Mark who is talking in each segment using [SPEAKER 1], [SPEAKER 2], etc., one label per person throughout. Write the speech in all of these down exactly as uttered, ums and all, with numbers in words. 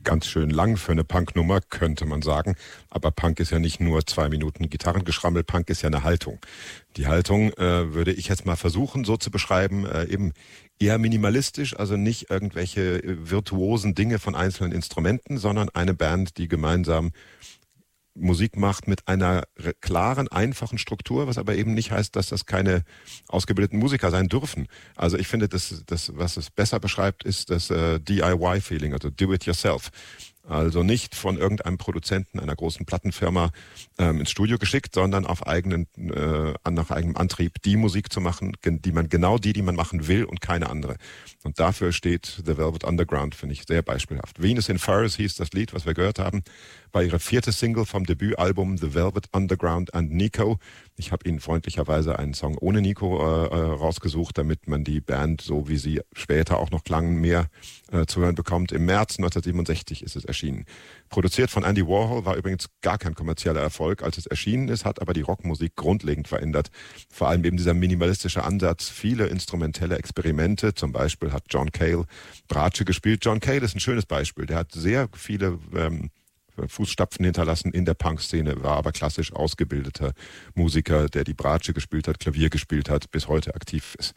[SPEAKER 1] Ganz schön lang für eine Punknummer, könnte man sagen. Aber Punk ist ja nicht nur zwei Minuten Gitarrengeschrammel, Punk ist ja eine Haltung. Die Haltung äh, würde ich jetzt mal versuchen so zu beschreiben, äh, eben eher minimalistisch, also nicht irgendwelche virtuosen Dinge von einzelnen Instrumenten, sondern eine Band, die gemeinsam Musik macht mit einer klaren, einfachen Struktur, was aber eben nicht heißt, dass das keine ausgebildeten Musiker sein dürfen. Also ich finde, das, das was es besser beschreibt, ist das äh, D I Y-Feeling, also do it yourself. Also nicht von irgendeinem Produzenten einer großen Plattenfirma ähm, ins Studio geschickt, sondern auf eigenen, äh, nach eigenem Antrieb die Musik zu machen, die man genau die, die man machen will und keine andere. Und dafür steht The Velvet Underground, finde ich sehr beispielhaft. Venus in Furs hieß das Lied, was wir gehört haben, war ihre vierte Single vom Debütalbum The Velvet Underground and Nico. Ich habe Ihnen freundlicherweise einen Song ohne Nico äh, rausgesucht, damit man die Band, so wie sie später auch noch klang, mehr äh, zu hören bekommt. Im März neunzehnhundertsiebenundsechzig ist es erschienen. Produziert von Andy Warhol, war übrigens gar kein kommerzieller Erfolg, als es erschienen ist, hat aber die Rockmusik grundlegend verändert. Vor allem eben dieser minimalistische Ansatz, viele instrumentelle Experimente. Zum Beispiel hat John Cale Bratsche gespielt. John Cale ist ein schönes Beispiel. Der hat sehr viele ähm, Fußstapfen hinterlassen in der Punk-Szene, war aber klassisch ausgebildeter Musiker, der die Bratsche gespielt hat, Klavier gespielt hat, bis heute aktiv ist.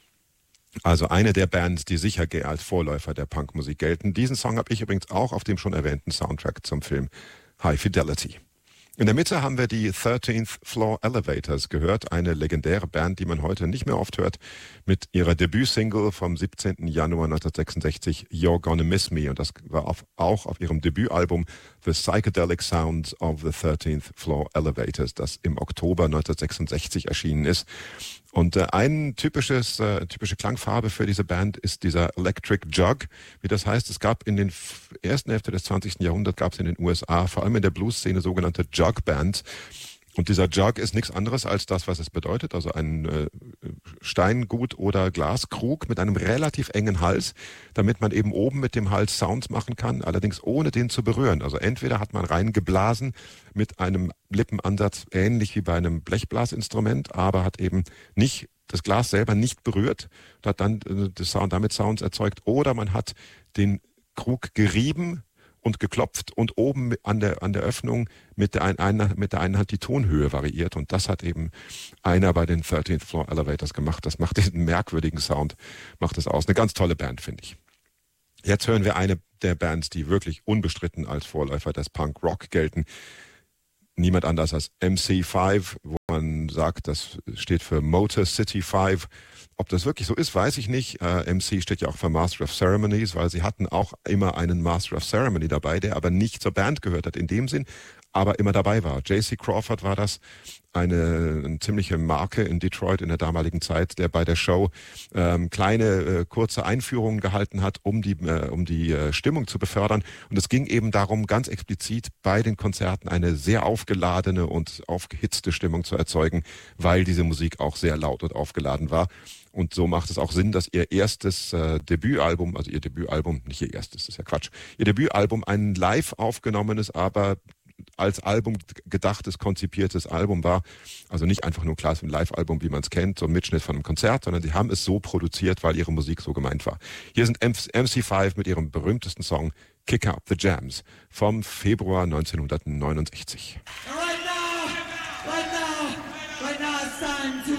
[SPEAKER 1] Also eine der Bands, die sicher als Vorläufer der Punkmusik gelten. Diesen Song habe ich übrigens auch auf dem schon erwähnten Soundtrack zum Film High Fidelity. In der Mitte haben wir die thirteenth Floor Elevators gehört, eine legendäre Band, die man heute nicht mehr oft hört, mit ihrer Debütsingle vom siebzehnten Januar neunzehnhundertsechsundsechzig, You're Gonna Miss Me. Und das war auf, auch auf ihrem Debütalbum The Psychedelic Sounds of the thirteenth Floor Elevators, das im Oktober neunzehnhundertsechsundsechzig erschienen ist. Und äh, ein typisches, äh, typische Klangfarbe für diese Band ist dieser Electric Jug, wie das heißt. Es gab in den ersten Hälfte des zwanzigsten Jahrhunderts, gab es in den U S A, vor allem in der Blues-Szene, sogenannte Jug-Bands. Und dieser Jug ist nichts anderes als das, was es bedeutet, also ein äh, Steingut- oder Glaskrug mit einem relativ engen Hals, damit man eben oben mit dem Hals Sounds machen kann, allerdings ohne den zu berühren. Also entweder hat man reingeblasen mit einem Lippenansatz, ähnlich wie bei einem Blechblasinstrument, aber hat eben nicht das Glas selber nicht berührt, hat dann äh, das Sound, damit Sounds erzeugt, oder man hat den Krug gerieben und geklopft und oben an der an der Öffnung mit der, ein, ein, mit der einen Hand die Tonhöhe variiert. Und das hat eben einer bei den thirteenth Floor Elevators gemacht. Das macht diesen merkwürdigen Sound, macht es aus. Eine ganz tolle Band, finde ich. Jetzt hören wir eine der Bands, die wirklich unbestritten als Vorläufer des Punk-Rock gelten. Niemand anders als M C fünf, wo man sagt, das steht für Motor City fünf. Ob das wirklich so ist, weiß ich nicht. Äh, M C steht ja auch für Master of Ceremonies, weil sie hatten auch immer einen Master of Ceremony dabei, der aber nicht zur Band gehört hat in dem Sinn, aber immer dabei war. J C Crawford war das, eine, eine ziemliche Marke in Detroit in der damaligen Zeit, der bei der Show ähm, kleine, äh, kurze Einführungen gehalten hat, um die, äh, um die äh, Stimmung zu befördern. Und es ging eben darum, ganz explizit bei den Konzerten eine sehr aufgeladene und aufgehitzte Stimmung zu erzeugen, weil diese Musik auch sehr laut und aufgeladen war. Und so macht es auch Sinn, dass ihr erstes äh, Debütalbum, also ihr Debütalbum, nicht ihr erstes, das ist ja Quatsch, ihr Debütalbum ein live aufgenommenes, aber als Album gedachtes, konzipiertes Album war. Also nicht einfach nur ein klares Live-Album, wie man es kennt, so ein Mitschnitt von einem Konzert, sondern sie haben es so produziert, weil ihre Musik so gemeint war. Hier sind M C fünf mit ihrem berühmtesten Song Kick Up the Jams vom Februar neunzehnhundertneunundsechzig.